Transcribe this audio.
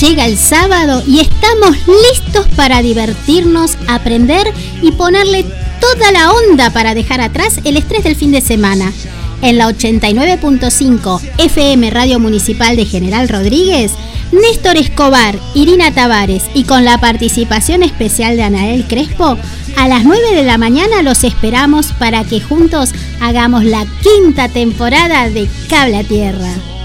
llega el sábado y estamos listos para divertirnos, aprender y ponerle toda la onda para dejar atrás el estrés del fin de semana. En la 89.5 FM Radio Municipal de General Rodríguez, Néstor Escobar, Irina Tavares y con la participación especial de Anael Crespo, a las 9 de la mañana los esperamos para que juntos hagamos la 5ª temporada de Cable a Tierra.